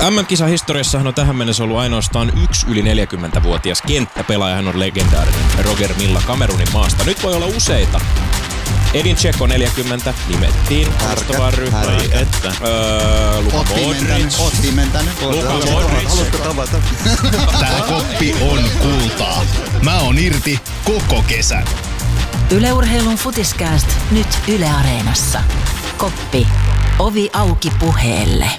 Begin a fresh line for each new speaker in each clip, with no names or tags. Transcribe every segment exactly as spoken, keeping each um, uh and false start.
M M-kisan historiassahan on tähän mennessä ollut ainoastaan yksi yli neljäkymmentävuotias kenttäpelaaja. Hän on legendaarinen Roger Milla Kamerunin maasta. Nyt voi olla useita. Edin Dzeko neljäkymmentä nimettiin vastaavaan ryhmään.
Että.
Öö, Luka Modric.
Oot pimentänyt.
Luka Modric.
Haluatko tavata?
Tää koppi on kultaa. Mä oon irti koko kesän.
Yle Urheilun Futiskääst nyt Yle Areenassa. Koppi. Ovi auki puheelle.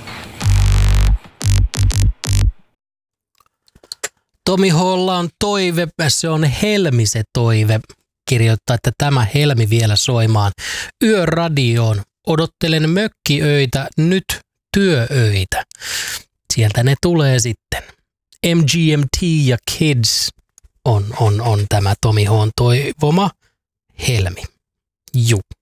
Tomi Holla on toive, se on Helmi se toive. Kirjoittaa, että tämä Helmi vielä soimaan Yöradioon. Odottelen mökkiöitä, nyt työöitä. Sieltä ne tulee sitten. M G M T ja Kids on, on, on tämä Tomi Hon toivoma Helmi. Juu.